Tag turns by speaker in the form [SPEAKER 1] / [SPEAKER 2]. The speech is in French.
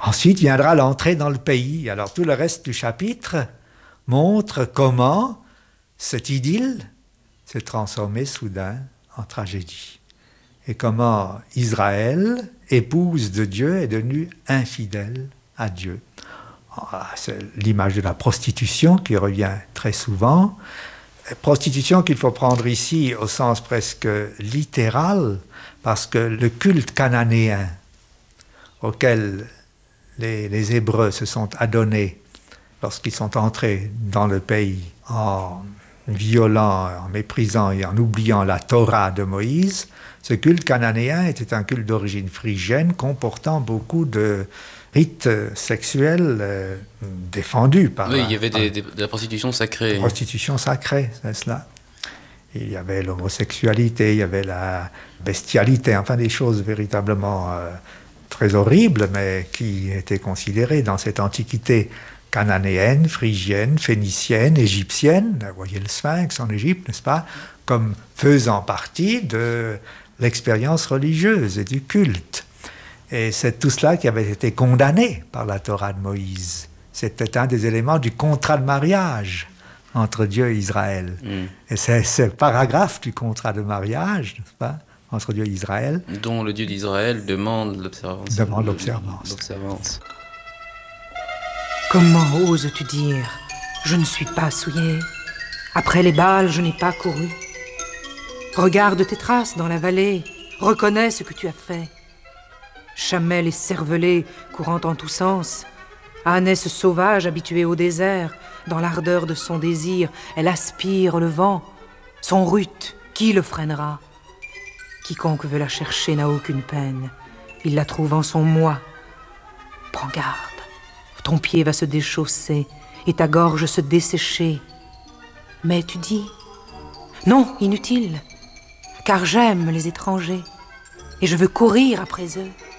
[SPEAKER 1] Ensuite viendra l'entrée dans le pays. Alors tout le reste du chapitre montre comment cette idylle s'est transformée soudain en tragédie. Et comment Israël, épouse de Dieu, est devenue infidèle à Dieu. C'est l'image de la prostitution qui revient très souvent. Prostitution qu'il faut prendre ici au sens presque littéral, parce que le culte cananéen auquel les Hébreux se sont adonnés lorsqu'ils sont entrés dans le pays en violant, en méprisant et en oubliant la Torah de Moïse, ce culte cananéen était un culte d'origine phrygienne comportant beaucoup de rites sexuels défendus par...
[SPEAKER 2] Oui, il y avait de la prostitution sacrée.
[SPEAKER 1] De prostitution sacrée, c'est cela. Il y avait l'homosexualité, il y avait la bestialité, enfin des choses véritablement très horribles, mais qui étaient considérées dans cette antiquité cananéenne, phrygienne, phénicienne, égyptienne, vous voyez le Sphinx en Égypte, n'est-ce pas, comme faisant partie de l'expérience religieuse et du culte. Et c'est tout cela qui avait été condamné par la Torah de Moïse. C'était un des éléments du contrat de mariage entre Dieu et Israël. Et c'est ce paragraphe du contrat de mariage, n'est-ce pas, entre Dieu et Israël,
[SPEAKER 2] dont le Dieu d'Israël demande l'observance.
[SPEAKER 1] Demande l'observance.
[SPEAKER 3] Comment oses-tu dire « Je ne suis pas souillé ». Après les Baals, je n'ai pas couru. Regarde tes traces dans la vallée, reconnais ce que tu as fait. Chamelle et cervelée, courant en tous sens. Ânesse sauvage habituée au désert, dans l'ardeur de son désir, elle aspire le vent. Son rut, qui le freinera? Quiconque veut la chercher n'a aucune peine. Il la trouve en son moi. Prends garde. Ton pied va se déchausser et ta gorge se dessécher. Mais tu dis, non, inutile, car j'aime les étrangers et je veux courir après eux.